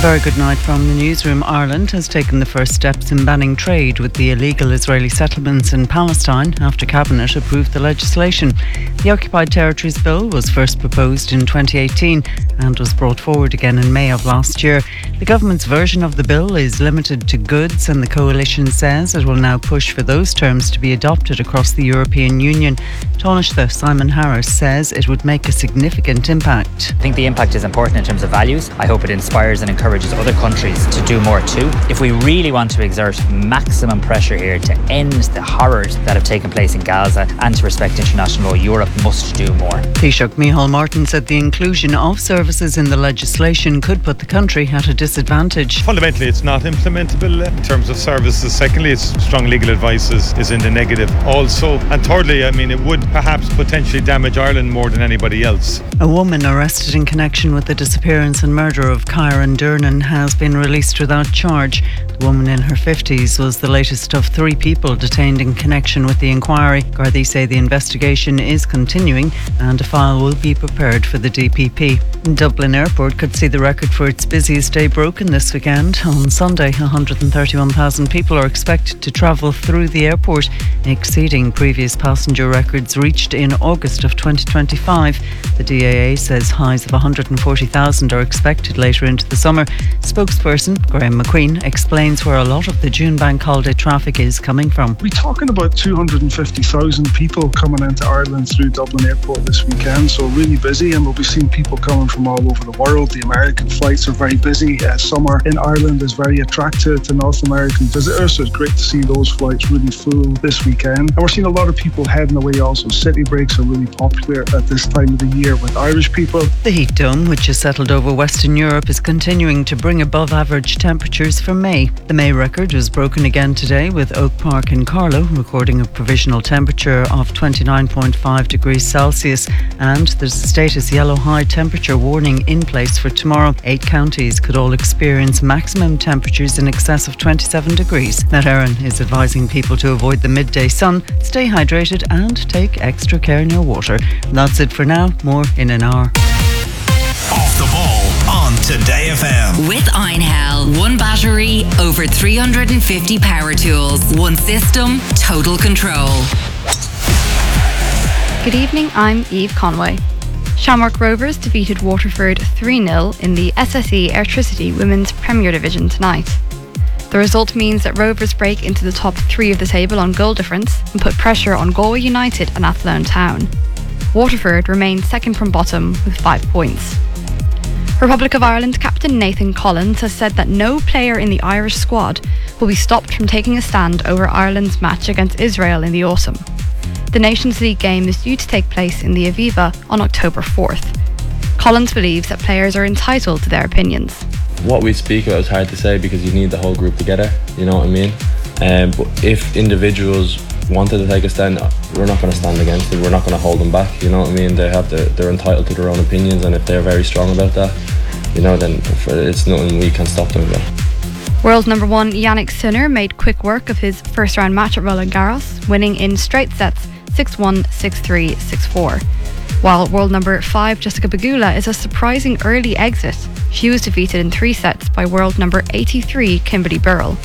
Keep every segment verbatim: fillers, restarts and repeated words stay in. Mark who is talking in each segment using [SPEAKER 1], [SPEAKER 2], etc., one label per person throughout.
[SPEAKER 1] very good night from the newsroom. Ireland has taken the first steps in banning trade with the illegal Israeli settlements in Palestine after Cabinet approved the legislation. The Occupied Territories Bill was first proposed in twenty eighteen and was brought forward again in May of last year. The government's version of the bill is limited to goods, and the coalition says it will now push for those terms to be adopted across the European Union. Taoiseach Simon Harris says it would make a significant impact.
[SPEAKER 2] I think the impact is important in terms of values. I hope it inspires and encourages other countries to do more too. If we really want to exert maximum pressure here to end the horrors that have taken place in Gaza and to respect international law, Europe must do more.
[SPEAKER 1] Taoiseach Micheál Martin said the inclusion of services in the legislation could put the country at a disadvantage.
[SPEAKER 3] Fundamentally, it's not implementable in terms of services. Secondly, it's strong legal advice is, is in the negative also. And thirdly, I mean, it would perhaps potentially damage Ireland more than anybody else.
[SPEAKER 1] A woman arrested in connection with the disappearance and murder of Kyran Durnan has been released without charge. The woman in her fifties was the latest of three people detained in connection with the inquiry. Gardaí say the investigation is continuing and a file will be prepared for the D P P. Dublin Airport could see the record for its busiest day broken this weekend. On Sunday, one hundred thirty-one thousand people are expected to travel through the airport, exceeding previous passenger records reached in August of twenty twenty-five. The D A A says highs of one hundred forty thousand are expected later into the summer. Spokesperson Graham McQueen explains where a lot of the June bank holiday traffic is coming from.
[SPEAKER 4] We're talking about two hundred fifty thousand people coming into Ireland through Dublin Airport this weekend, so really busy, and we'll be seeing people coming from all over the world. The American flights are very busy. Uh, summer in Ireland is very attractive to North American visitors, so it's great to see those flights really full this weekend. And we're seeing a lot of people heading away also. City breaks are really popular at this time of the year with Irish people.
[SPEAKER 1] The heat dome, which has settled over Western Europe, is continuing to bring above average temperatures for May. The May record was broken again today, with Oak Park in Carlow recording a provisional temperature of twenty-nine point five degrees Celsius, and there's a status yellow high temperature warning in place for tomorrow. Eight counties could all experience maximum temperatures in excess of twenty-seven degrees. Matt Aaron is advising people to avoid the midday sun, stay hydrated and take extra care in your water. That's it for now. More in an hour.
[SPEAKER 5] Off the ball on Today F M.
[SPEAKER 6] With Einhell, one battery, over three hundred fifty power tools, one system, total control.
[SPEAKER 7] Good evening, I'm Eve Conway. Shamrock Rovers defeated Waterford three nil in the S S E Airtricity Women's Premier Division tonight. The result means that Rovers break into the top three of the table on goal difference and put pressure on Galway United and Athlone Town. Waterford remain second from bottom with five points. Republic of Ireland captain Nathan Collins has said that no player in the Irish squad will be stopped from taking a stand over Ireland's match against Israel in the autumn. The Nations League game is due to take place in the Aviva on October fourth. Collins believes that players are entitled to their opinions.
[SPEAKER 8] What we speak about is hard to say because you need the whole group together, you know what I mean? Um, but if individuals wanted to take a stand, we're not going to stand against it, we're not going to hold them back, you know what I mean? They have the, they're entitled to their own opinions, and if they're very strong about that, you know, then it's nothing we can stop them about.
[SPEAKER 7] World number one Yannick Sinner made quick work of his first round match at Roland Garros, winning in straight sets six one, six three, six four. While world number five Jessica Pegula is a surprising early exit, she was defeated in three sets by world number eighty-three Kimberly Burrell.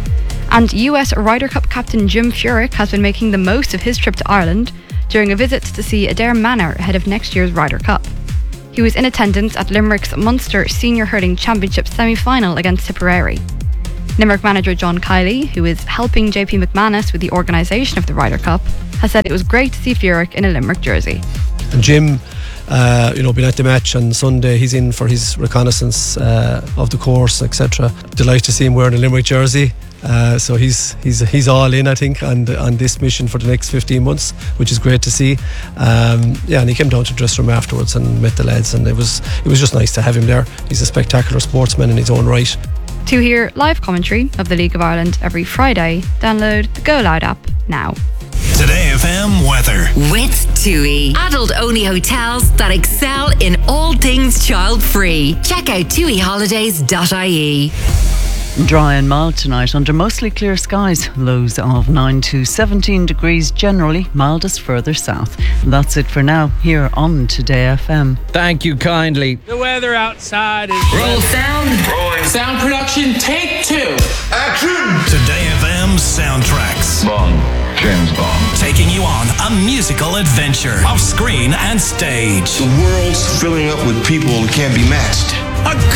[SPEAKER 7] And U S Ryder Cup captain Jim Furyk has been making the most of his trip to Ireland during a visit to see Adare Manor ahead of next year's Ryder Cup. He was in attendance at Limerick's Munster Senior Hurling Championship semi-final against Tipperary. Limerick manager John Kiley, who is helping J P McManus with the organisation of the Ryder Cup, has said it was great to see Furyk in a Limerick jersey.
[SPEAKER 9] And Jim, uh, you know, being at the match on Sunday, he's in for his reconnaissance uh, of the course, et cetera. Delighted to see him wearing a Limerick jersey. Uh, so he's he's he's all in, I think, on on this mission for the next fifteen months, which is great to see. Um, yeah, and he came down to the dressing room afterwards and met the lads, and it was it was just nice to have him there. He's a spectacular sportsman in his own right.
[SPEAKER 7] To hear live commentary of the League of Ireland every Friday, download the Go Loud app now.
[SPEAKER 5] Today F M weather.
[SPEAKER 6] With TUI, adult-only hotels that excel in all things child-free. Check out tui holidays dot I E.
[SPEAKER 1] Dry and mild tonight under mostly clear skies. Lows of nine to seventeen degrees generally, mildest further south. And that's it for now here on Today F M.
[SPEAKER 10] Thank you kindly.
[SPEAKER 11] The weather outside is...
[SPEAKER 6] Roll sound.
[SPEAKER 11] Rolling. Sound production, take two.
[SPEAKER 5] Action! Today F M soundtracks.
[SPEAKER 12] Bond. James Bond.
[SPEAKER 5] Taking you on a musical adventure, off screen and stage.
[SPEAKER 12] The world's filling up with people who can't be matched.
[SPEAKER 5] A